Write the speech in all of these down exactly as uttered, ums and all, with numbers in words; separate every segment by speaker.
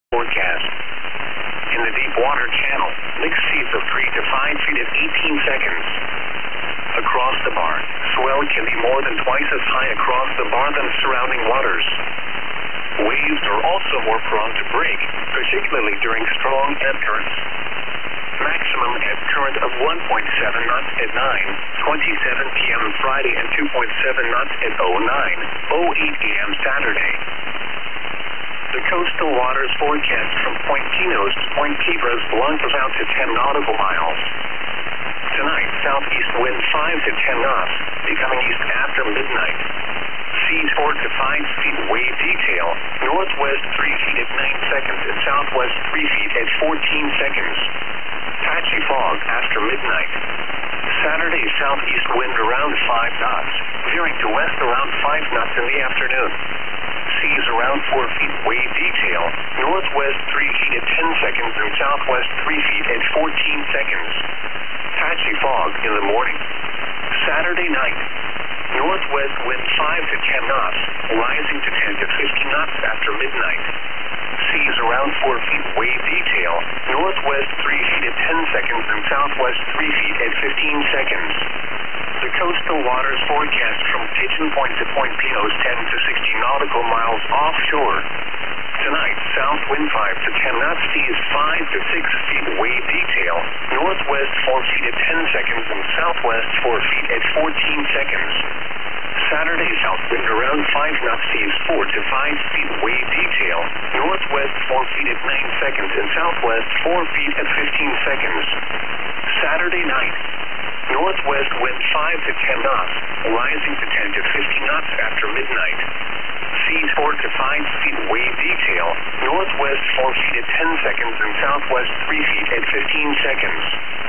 Speaker 1: Forecast. In the deep water channel, mixed seas of three to five feet at eighteen seconds. Across the bar, swell can be more than twice as high across the bar than surrounding waters. Waves are also more prone to break, particularly during strong ebb currents. Maximum ebb current of one point seven knots at nine twenty-seven p m Friday and two point seven knots at oh nine oh eight a m Saturday. The coastal waters forecast from Point Pinos to Point Quebras Blanc is out to ten nautical miles. Tonight, southeast wind five to ten knots, becoming east after midnight. Seas four to five feet wave detail, northwest three feet at nine seconds and southwest three feet at fourteen seconds. Patchy fog after midnight. Saturday, southeast wind around five knots, veering to west around five knots in the afternoon. Seas around four feet wave detail, northwest three feet at ten seconds and southwest three feet at fourteen seconds. Patchy fog in the morning. Saturday night, northwest wind five to ten knots, rising to ten to fifteen knots after midnight. Seas around four feet wave detail, northwest three feet at ten seconds and southwest three feet at fifteen seconds. The coastal waters forecast from Pigeon Point to Point Pinos ten to sixty nautical miles offshore. Tonight, south wind five to ten knots, seas five to six feet wave detail, northwest four feet at ten seconds and southwest four feet at fourteen seconds. Saturday, south wind around five knots, seas four to five feet wave detail, northwest four feet at nine seconds and southwest four feet at fifteen seconds. Saturday night, northwest wind five to ten knots, rising to ten to fifteen knots after midnight. Seas four to five feet wave detail, northwest four feet at ten seconds and southwest three feet at fifteen seconds.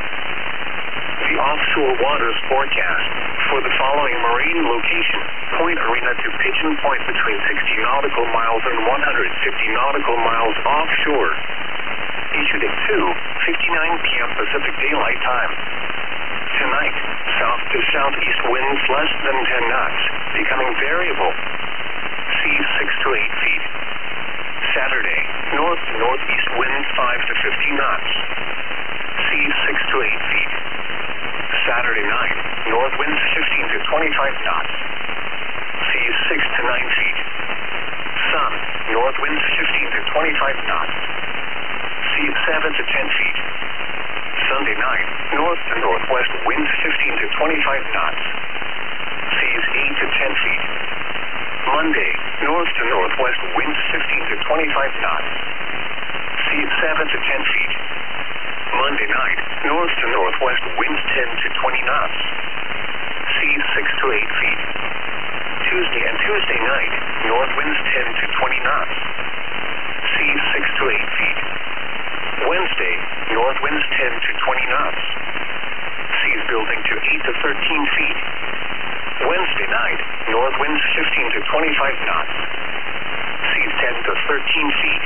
Speaker 1: The offshore waters forecast for the following marine location: Point Arena to Pigeon Point between sixty nautical miles and one hundred fifty nautical miles offshore. Issued at two fifty-nine p m Pacific Daylight Time. Tonight, south to southeast winds less than ten knots, becoming variable. Seas six to eight feet. Saturday, north to northeast wind five to fifteen knots. Seas six to eight feet. Saturday night, north winds fifteen to twenty-five knots. Seas six to nine feet. Sun, north winds fifteen to twenty-five knots. Seas seven to ten feet. Sunday night, north to northwest winds fifteen to twenty-five knots. Seas eight to ten feet. Monday, north to northwest winds fifteen to twenty-five knots. Seas seven to ten feet. Monday night, north to northwest winds ten to twenty knots. Seas six to eight feet. Tuesday and Tuesday night, north winds ten to twenty knots. Seas six to eight feet. Wednesday, north winds ten to twenty knots. Seas building to eight to thirteen feet. Wednesday night, north winds fifteen to twenty-five knots. Seas ten to thirteen feet.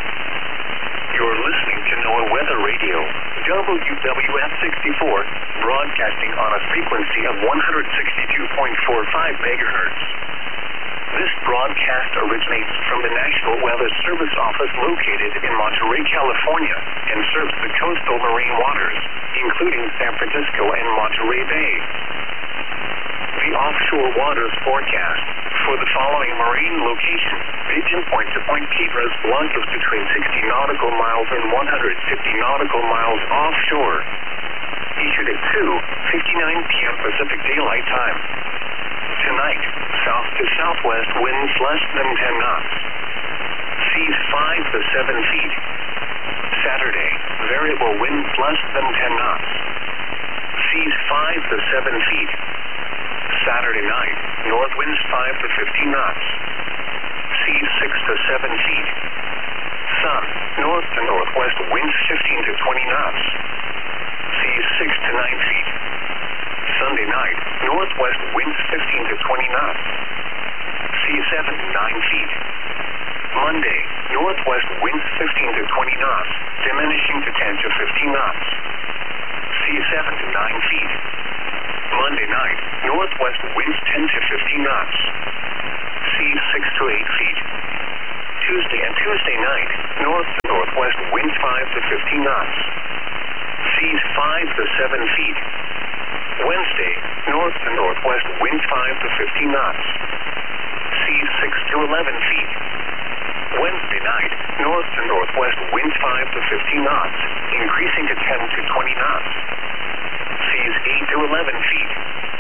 Speaker 1: You're listening to NOAA Weather Radio, W W F sixty-four, broadcasting on a frequency of one hundred sixty-two point four five megahertz. This broadcast originates from the National Weather Service Office located in Monterey, California, and serves the coastal marine waters, including San Francisco and Monterey Bay. The offshore waters forecast for the following marine location: Pigeon Point to Point Quebras Blanc is between sixty nautical miles and one hundred fifty nautical miles offshore. Issued at two fifty-nine p m Pacific Daylight Time. Tonight, south to southwest winds less than ten knots. Seas five to seven feet. Saturday, variable winds less than ten knots. Seas five to seven feet. Saturday night, north winds five to fifteen knots. Seas six to seven feet. Sun, north to northwest winds fifteen to twenty knots. Seas six to nine feet. Sunday night, northwest winds fifteen to twenty knots. Seas seven to nine feet. Monday, northwest winds fifteen to twenty knots, diminishing to ten to fifteen knots. Seas seven to nine feet. Monday night, northwest winds ten to fifteen knots. Seas six to eight feet. Tuesday and Tuesday night, north to five to fifteen knots. Seas five to seven feet. Wednesday, north to northwest winds five to fifteen knots. Seas six to eleven feet. Wednesday night, north to northwest winds five to fifteen knots, increasing to ten to twenty knots. Seas eight to eleven feet.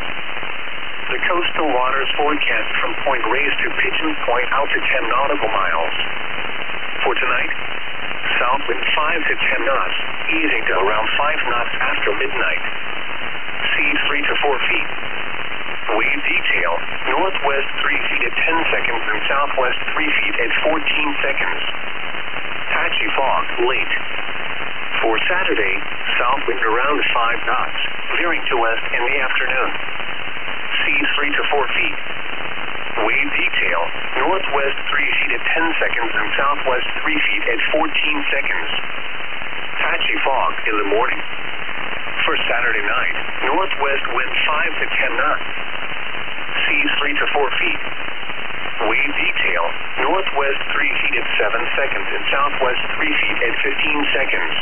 Speaker 1: The coastal waters forecast from Point Reyes to Pigeon Point out to ten nautical miles. For tonight, south wind five to ten knots, easing to around five knots after midnight. Seas three to four feet. Wave detail, northwest three feet at ten seconds and southwest three feet at fourteen seconds. Patchy fog, late. For Saturday, south wind around five knots, veering to west in the afternoon. Seas three to four feet. Wave detail, northwest three feet at ten seconds and southwest three feet at fourteen seconds. Patchy fog in the morning. For Saturday night, northwest wind five to ten knots. Seas three to four feet. Wave detail, northwest three feet at seven seconds and southwest three feet at fifteen seconds.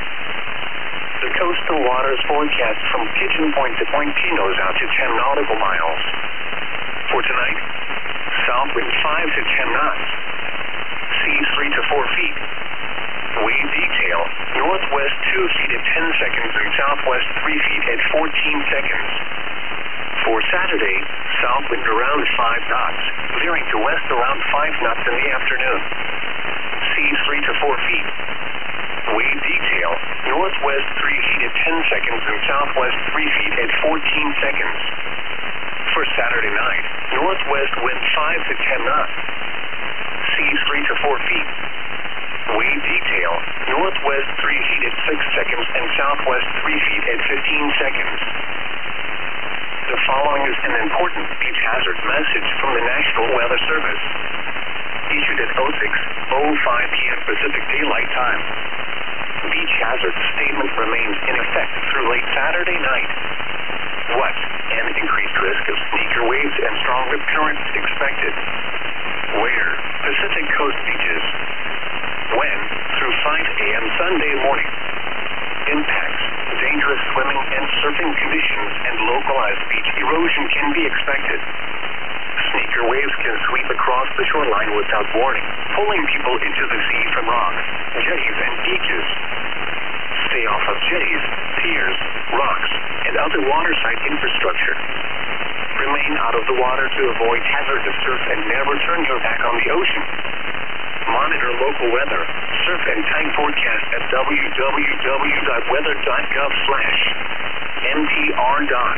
Speaker 1: The coastal waters forecast from Pigeon Point to Point Pinos out to ten nautical miles. For tonight, south wind five to ten knots. Seas three to four feet. Wave detail, northwest two feet at ten seconds and southwest three feet at fourteen seconds. For Saturday, south wind around five knots, veering to west around five knots in the afternoon. Seas three to four feet. Wave detail, northwest three feet at ten seconds and southwest three feet at fourteen seconds. For Saturday night, northwest wind five to ten knots. Seas three to four feet. Wave detail, northwest three feet at six seconds and southwest three feet at fifteen seconds. The following is an important beach hazard message from the National Weather Service. Issued at oh six oh five p m Pacific Daylight Time. Beach hazard statement remains in effect through late Saturday night. What? An increased risk of sneaker waves and strong rip currents expected. Where? Pacific Coast beaches. When? Through five a m Sunday morning. Impacts, dangerous swimming and surfing conditions and localized beach erosion can be expected. Sneaker waves can sweep across the shoreline without warning, pulling people into the sea from rocks, jetties, and beaches. Stay off of jetties, piers, rocks, and other waterside infrastructure. Remain out of the water to avoid hazardous surf and never turn your back on the ocean. Monitor local weather, surf and tide forecast at w w w dot weather dot gov slash n t r dot.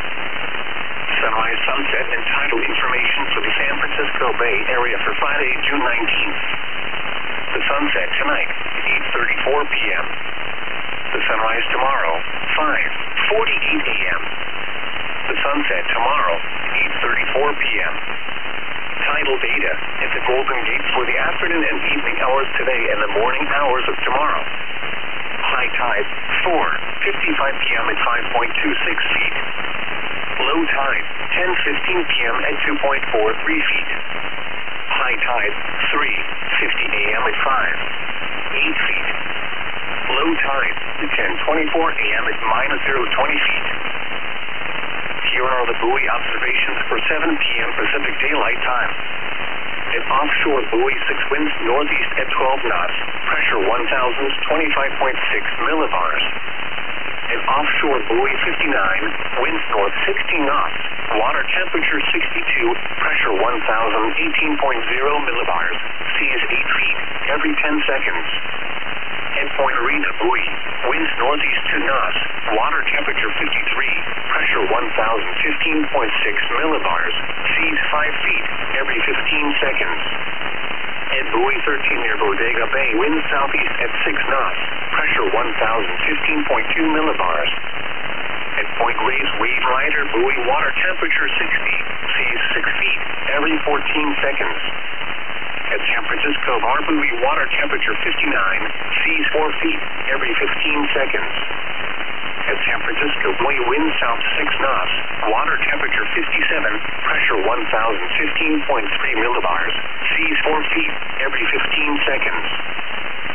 Speaker 1: Sunrise, sunset, and tidal information for the San Francisco Bay Area for Friday, June nineteenth. The sunset tonight, eight thirty-four p m The sunrise tomorrow, five forty-eight a m The sunset tomorrow, eight thirty-four p m Tidal data at the Golden Gate for the afternoon and evening hours today and the morning hours of tomorrow. High tide, four fifty-five p m at five point two six feet. Low tide, ten fifteen p m at two point four three feet. High tide, three fifty a m at five, eight feet. Low tide, ten twenty-four a m at minus zero twenty feet. Here are the buoy observations for seven p m Pacific Daylight Time. An offshore buoy, six winds northeast at twelve knots, pressure one thousand twenty-five point six millibars. An offshore buoy, fifty-nine, winds north sixteen knots, water temperature sixty-two, pressure one thousand eighteen point zero millibars, seas eight feet every ten seconds. At Point Arena buoy, winds northeast two knots, water temperature fifty-three, pressure one thousand fifteen point six millibars, seas five feet every fifteen seconds. At buoy thirteen near Bodega Bay, winds southeast at six knots, pressure one thousand fifteen point two millibars. At Point Reyes Wave Rider buoy, water temperature sixty, seas six feet every fourteen seconds. At San Francisco Bar buoy, water temperature fifty-nine, seas four feet every fifteen seconds. At San Francisco buoy, wind south six knots, water temperature fifty-seven, pressure one thousand fifteen point three millibars, seas four feet every fifteen seconds.